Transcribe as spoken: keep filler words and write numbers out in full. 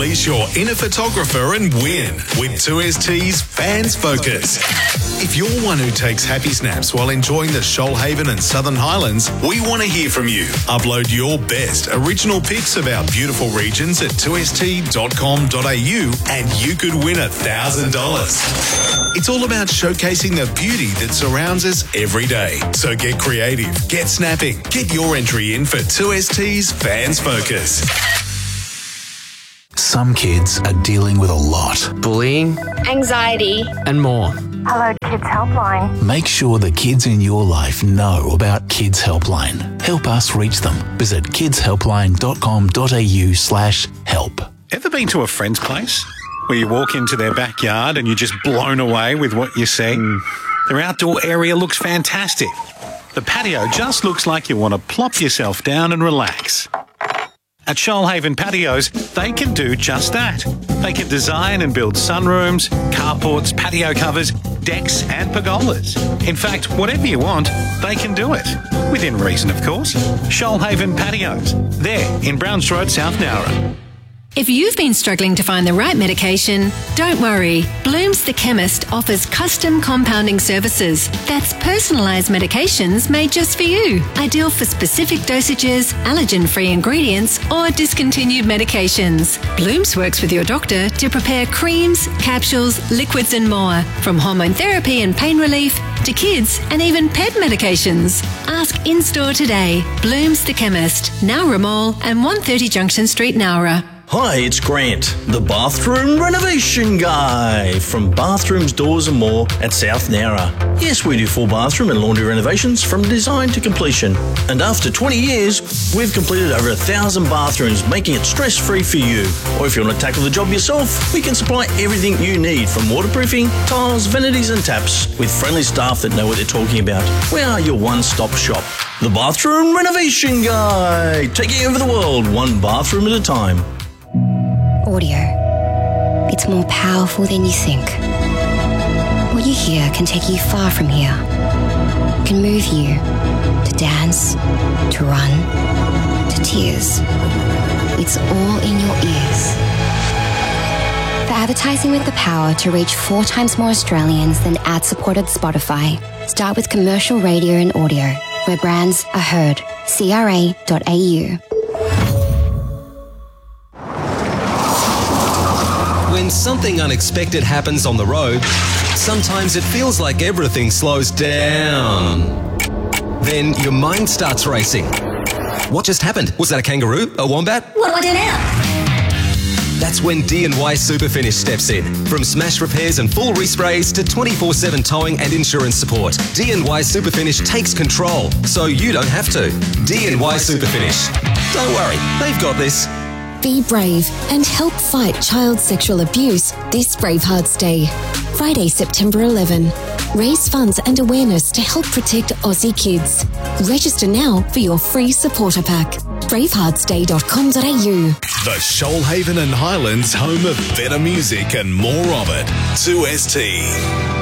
Unleash your inner photographer and win with two S T's Fans Focus. If you're one who takes happy snaps while enjoying the Shoalhaven and Southern Highlands, we want to hear from you. Upload your best original pics of our beautiful regions at two S T dot com dot a u and you could win one thousand dollars. It's all about showcasing the beauty that surrounds us every day. So get creative, get snapping, get your entry in for two S T's Fans Focus. Some kids are dealing with a lot. Bullying, anxiety, and more. Hello Kids Helpline. Make sure the kids in your life know about Kids Helpline. Help us reach them. Visit kidshelpline dot com dot a u slash help. Ever been to a friend's place where you walk into their backyard and you're just blown away with what you see? Mm. Their outdoor area looks fantastic. The patio just looks like you want to plop yourself down and relax. At Shoalhaven Patios, they can do just that. They can design and build sunrooms, carports, patio covers, decks and pergolas. In fact, whatever you want, they can do it. Within reason, of course. Shoalhaven Patios. They're in Browns Road, South Nowra. If you've been struggling to find the right medication, don't worry. Bloom's the Chemist offers custom compounding services. That's personalised medications made just for you. Ideal for specific dosages, allergen-free ingredients or discontinued medications. Bloom's works with your doctor to prepare creams, capsules, liquids and more. From hormone therapy and pain relief to kids and even pet medications. Ask in-store today. Bloom's the Chemist, Nowra Mall and one thirty Junction Street, Nowra. Hi, it's Grant, the bathroom renovation guy from Bathrooms, Doors and More at South Nowra. Yes, we do full bathroom and laundry renovations from design to completion. And after twenty years, we've completed over a thousand bathrooms, making it stress-free for you. Or if you want to tackle the job yourself, we can supply everything you need from waterproofing, tiles, vanities and taps with friendly staff that know what they're talking about. We are your one-stop shop. The bathroom renovation guy, taking over the world one bathroom at a time. Audio. It's more powerful than you think. What you hear can take you far from here. Can move you to dance, to run, to tears. It's all in your ears. For advertising with the power to reach four times more Australians than ad-supported Spotify, start with commercial radio and audio, where brands are heard. C R A dot A U. When something unexpected happens on the road, sometimes it feels like everything slows down. Then your mind starts racing. What just happened? Was that a kangaroo? A wombat? What do I do now? That's when D and Y Superfinish steps in. From smash repairs and full resprays to twenty-four seven towing and insurance support, D and Y Superfinish takes control so you don't have to. D and Y Superfinish. Don't worry, they've got this. Be brave and help fight child sexual abuse this Bravehearts Day. Friday, September eleventh. Raise funds and awareness to help protect Aussie kids. Register now for your free supporter pack. bravehearts day dot com dot a u. The Shoalhaven and Highlands home of better music and more of it. two S T.